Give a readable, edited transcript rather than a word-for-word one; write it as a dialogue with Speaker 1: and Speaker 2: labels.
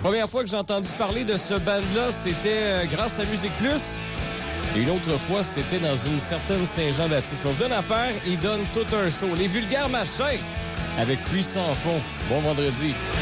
Speaker 1: première fois que j'ai entendu parler de ce band-là, c'était grâce à Musique Plus. Et une autre fois, c'était dans une certaine Saint-Jean-Baptiste. Mais vous donne affaire, ils donnent tout un show. Les Vulgaires Machins avec Puissant Fond. Bon vendredi.